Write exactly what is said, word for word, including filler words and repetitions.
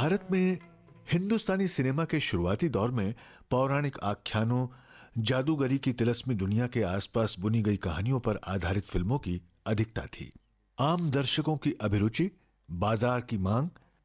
भारत में हिंदुस्तानी सिनेमा के शुरुआती दौर में पौराणिक आख्यानों, जादूगरी की तिलस्मी दुनिया के आसपास बुनी गई कहानियों पर आधारित फिल्मों की अधिकता थी। आम दर्शकों की अभिरुचि, बाजार की मांग